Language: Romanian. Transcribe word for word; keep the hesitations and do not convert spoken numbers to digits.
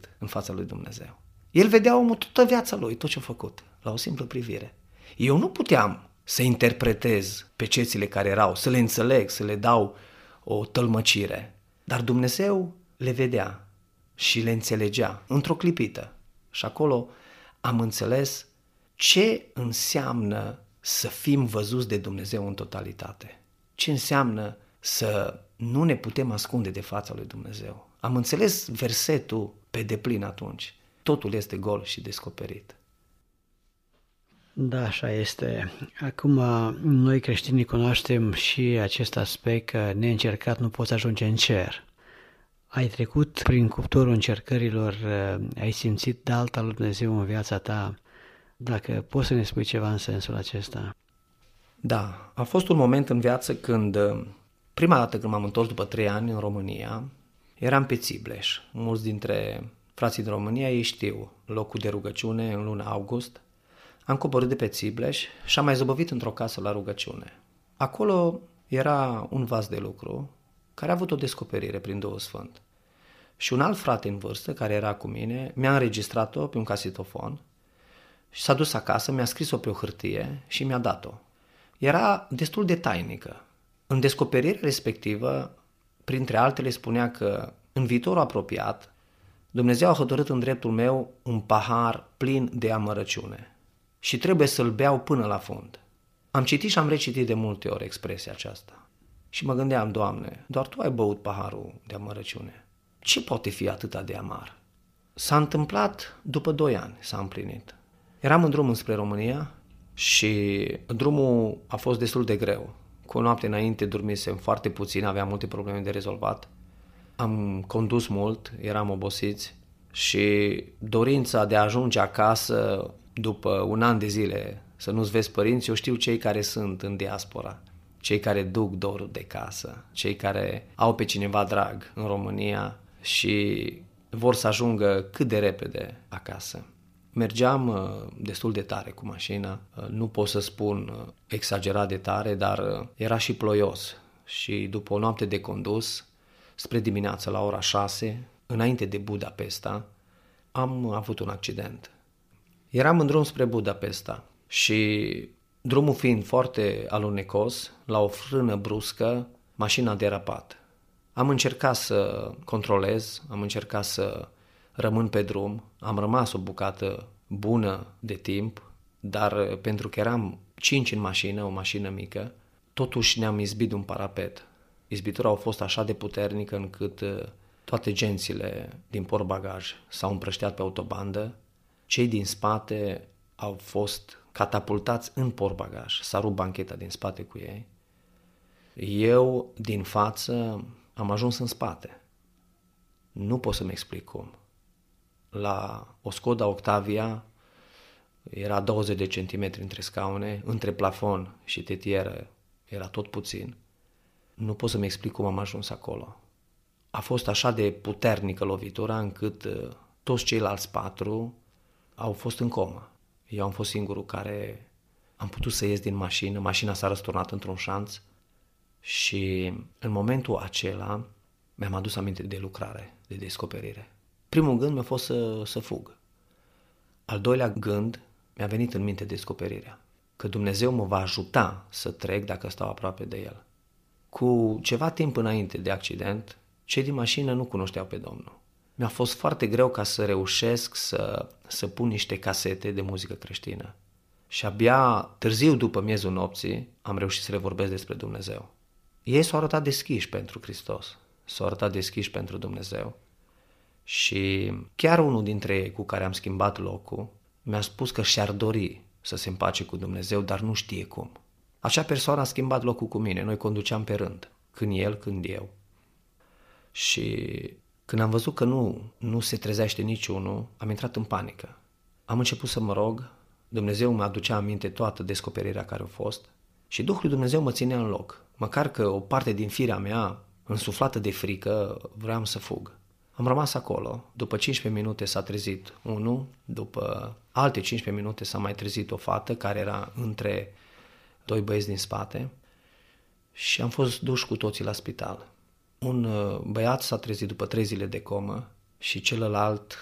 descoperit în fața lui Dumnezeu. El vedea omul toată viața lui, tot ce a făcut, la o simplă privire. Eu nu puteam să interpretez pe cețile care erau, să le înțeleg, să le dau o tălmăcire. Dar Dumnezeu le vedea și le înțelegea într-o clipită. Și acolo am înțeles ce înseamnă să fim văzuți de Dumnezeu în totalitate. Ce înseamnă să nu ne putem ascunde de fața lui Dumnezeu. Am înțeles versetul pe deplin atunci. Totul este gol și descoperit. Da, așa este. Acum, noi creștinii cunoaștem și acest aspect că neîncercat nu poți ajunge în cer. Ai trecut prin cuptorul încercărilor, ai simțit de alta lui Dumnezeu în viața ta. Dacă poți să ne spui ceva în sensul acesta. Da, a fost un moment în viață când, prima dată când m-am întors după trei ani în România, eram pe Țibleș. Mulți dintre frații din România ei știu locul de rugăciune în luna august. Am coborât de pe Țibleș și am mai zăbovit într-o casă la rugăciune. Acolo era un vas de lucru care a avut o descoperire prin Duhul Sfânt. Și un alt frate în vârstă care era cu mine mi-a înregistrat-o pe un casetofon și s-a dus acasă, mi-a scris-o pe o hârtie și mi-a dat-o. Era destul de tainică. În descoperirea respectivă, printre altele, spunea că în viitorul apropiat Dumnezeu a hotărât în dreptul meu un pahar plin de amărăciune și trebuie să-l beau până la fund. Am citit și am recitit de multe ori expresia aceasta și mă gândeam, Doamne, doar Tu ai băut paharul de amărăciune. Ce poate fi atât de amar? S-a întâmplat după doi ani, s-a împlinit. Eram în drum înspre România și drumul a fost destul de greu. Cu o noapte înainte dormisem foarte puțin, aveam multe probleme de rezolvat. Am condus mult, eram obosiți și dorința de a ajunge acasă după un an de zile, să nu-ți vezi părinți, eu știu cei care sunt în diaspora, cei care duc dorul de casă, cei care au pe cineva drag în România și vor să ajungă cât de repede acasă. Mergeam destul de tare cu mașina, nu pot să spun exagerat de tare, dar era și ploios și după o noapte de condus, spre dimineață la ora șase, înainte de Budapesta, am avut un accident. Eram în drum spre Budapesta și drumul fiind foarte alunecos, la o frână bruscă, mașina a derapat. Am încercat să controlez, am încercat să rămân pe drum, am rămas o bucată bună de timp, dar pentru că eram cinci în mașină, o mașină mică, totuși ne-am izbit de un parapet. Izbitura a fost așa de puternică încât toate gențile din portbagaj s-au împrășteat pe autobandă, cei din spate au fost catapultați în portbagaj, s-a rupt bancheta din spate cu ei. Eu, din față, am ajuns în spate. Nu pot să-mi explic cum. La o Skoda Octavia era douăzeci de centimetri între scaune, între plafon și tetieră era tot puțin. Nu pot să-mi explic cum am ajuns acolo. A fost așa de puternică lovitura încât toți ceilalți patru au fost în comă. Eu am fost singurul care am putut să ies din mașină, mașina s-a răsturnat într-un șanț și în momentul acela mi-am adus aminte de lucrare, de descoperire. Primul gând mi-a fost să, să fug. Al doilea gând mi-a venit în minte descoperirea, că Dumnezeu mă va ajuta să trec dacă stau aproape de El. Cu ceva timp înainte de accident, cei din mașină nu cunoșteau pe Domnul. Mi-a fost foarte greu ca să reușesc să, să pun niște casete de muzică creștină. Și abia târziu după miezul nopții am reușit să le vorbesc despre Dumnezeu. Ei s-au arătat deschiși pentru Hristos, s-au arătat deschiși pentru Dumnezeu. Și chiar unul dintre ei cu care am schimbat locul mi-a spus că și-ar dori să se împace cu Dumnezeu, dar nu știe cum. Acea persoană a schimbat locul cu mine, noi conduceam pe rând, când el, când eu. Și când am văzut că nu, nu se trezește niciunul, am intrat în panică. Am început să mă rog, Dumnezeu mă aducea aminte toată descoperirea care a fost și Duhul lui Dumnezeu mă ținea în loc. Măcar că o parte din firea mea, însuflată de frică, vreau să fug. Am rămas acolo, după cincisprezece minute s-a trezit unul, după alte cincisprezece minute s-a mai trezit o fată care era între doi băieți din spate și am fost duși cu toții la spital. Un băiat s-a trezit după trei zile de comă și celălalt